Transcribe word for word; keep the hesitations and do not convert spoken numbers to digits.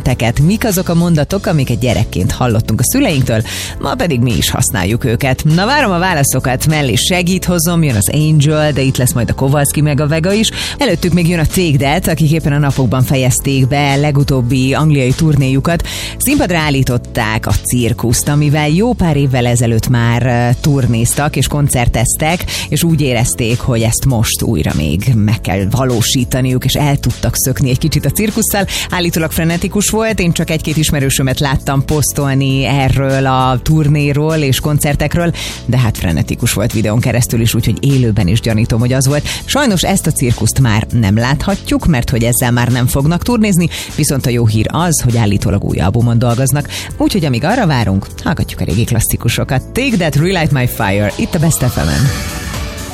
kommenteket, mik azok a mondatok, amiket gyerekként hallottunk a szüleinktől, ma pedig mi is használjuk őket. Na, várom a válaszokat, mellé segít hozom, jön az Angel, de itt lesz majd a Kowalski meg a Vega is. Előttük még jön a Take That, akik éppen a napokban fejezték be legutóbbi angliai turnéjukat. Színpadra állították a cirkuszt, amivel jó pár évvel ezelőtt már turnéztak és koncerteztek, és úgy érezték, hogy ezt most újra még meg kell valósítaniuk, és el tudtak szökni egy kicsit a cirkusszal. Állítólag frenetikus volt, én csak egy-két ismerősömet láttam posztolni erről a turnéról és koncertekről, de hát frenetikus volt videón keresztül is, úgyhogy élőben is gyanítom, hogy az volt. Sajnos ezt a cirkuszt már nem láthatjuk, mert hogy ezzel már nem fognak turnézni, viszont a jó hír az, hogy állítólag új albumon dolgoznak, úgyhogy amíg arra várunk, hallgatjuk a régi klasszikusokat. Take That, Relight My Fire, itt a Best ef emen.